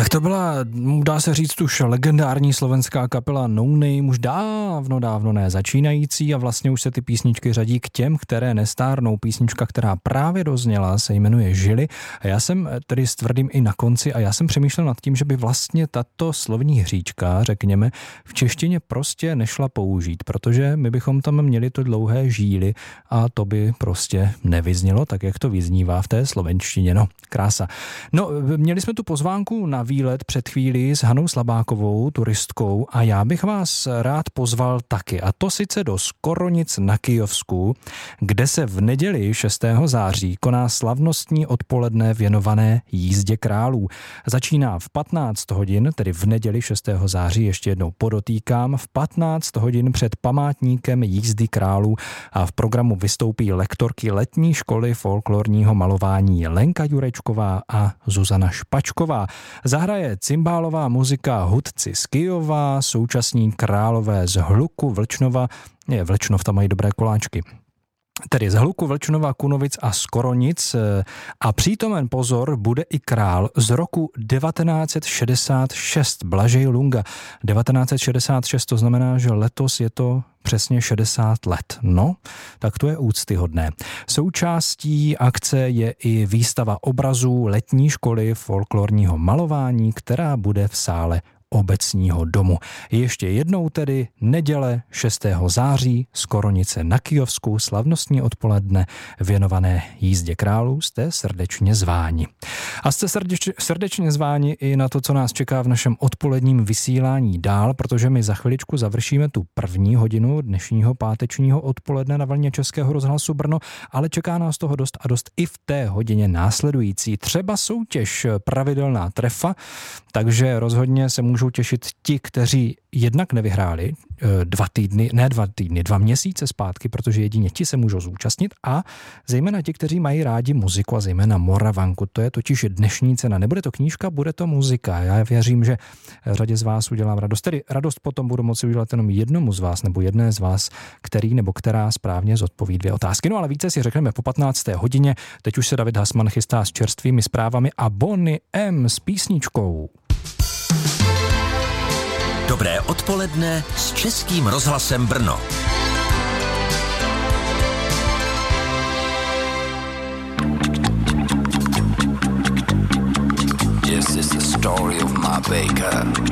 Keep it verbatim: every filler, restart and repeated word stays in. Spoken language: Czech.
Tak to byla, dá se říct, už legendární slovenská kapela No Name, už dávno, dávno ne začínající a vlastně už se ty písničky řadí k těm, které nestárnou. Písnička, která právě dozněla, se jmenuje Žily a já jsem tedy s tvrdým i na konci a já jsem přemýšlel nad tím, že by vlastně tato slovní hříčka, řekněme, v češtině prostě nešla použít, protože my bychom tam měli to dlouhé žíly a to by prostě nevyznělo tak, jak to vyznívá v té slovenštině. No, krása. No, měli jsme tu pozvánku na výlet před chvílí s Hanou Slabákovou, turistkou, a já bych vás rád pozval taky, a to sice do Skoronic na Kyjovsku, kde se v neděli šestého září koná slavnostní odpoledne věnované jízdě králů. Začíná v patnáct hodin, tedy v neděli šestého září, ještě jednou podotýkám, v patnáct hodin před památníkem jízdy králů a v programu vystoupí lektorky letní školy folklorního malování Lenka Jurečková a Zuzana Špačková. Zahraje cymbálová muzika hudci z Kyjova, současní králové z Hluku, Vlčnova, je Vlčnov, tam mají dobré koláčky. Tedy z Hluku, Vlčnova, Kunovic a Skoronic a přítomen, pozor, bude i král z roku devatenáct set šedesát šest, Blažej Lunga. devatenáct set šedesát šest, to znamená, že letos je to přesně šedesát let. No, tak to je úctyhodné. Součástí akce je i výstava obrazů letní školy folklorního malování, která bude v sále Obecního domu. Ještě jednou tedy neděle šestého září, Skoronice na Kyjovsku, slavnostní odpoledne věnované jízdě králů, jste srdečně zváni. A jste srdeč, srdečně zváni i na to, co nás čeká v našem odpoledním vysílání dál, protože my za chviličku završíme tu první hodinu dnešního pátečního odpoledne na vlně Českého rozhlasu Brno, ale čeká nás toho dost a dost i v té hodině následující. Třeba soutěž pravidelná trefa, takže rozhodně se můžou těšit ti, kteří jednak nevyhráli dva týdny, ne dva týdny, dva měsíce zpátky, protože jedině ti se můžou zúčastnit, a zejména ti, kteří mají rádi muziku a zejména Moravanku. To je totiž dnešní cena. Nebude to knížka, bude to muzika. Já věřím, že řadě z vás udělám radost. Tedy radost potom budu moci udělat jenom jednomu z vás nebo jedné z vás, který nebo která správně zodpoví dvě otázky. No ale více si řekneme po patnácté hodině. Teď už se David Hasman chystá s čerstvými zprávami a Bonnie M s písničkou. Dobré odpoledne s Českým rozhlasem Brno. This is the story of my baker.